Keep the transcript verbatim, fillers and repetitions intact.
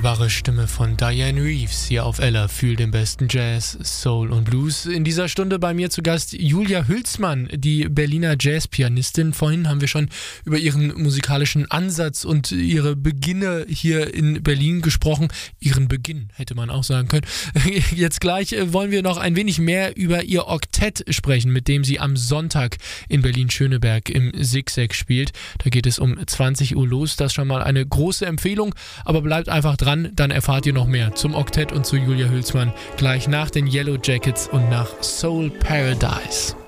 wunderbare Stimme von Diane Reeves hier auf Ella für den besten Jazz, Soul und Blues. In dieser Stunde bei mir zu Gast Julia Hülsmann, die Berliner Jazzpianistin. Vorhin haben wir schon über ihren musikalischen Ansatz und ihre Beginne hier in Berlin gesprochen. Ihren Beginn hätte man auch sagen können. Jetzt gleich wollen wir noch ein wenig mehr über ihr Oktett sprechen, mit dem sie am Sonntag in Berlin-Schöneberg im Zigzag spielt. Da geht es um zwanzig Uhr los. Das ist schon mal eine große Empfehlung, aber bleibt einfach dran, dann erfahrt ihr noch mehr zum Oktett und zu Julia Hülsmann gleich nach den Yellow Jackets und nach Soul Paradise.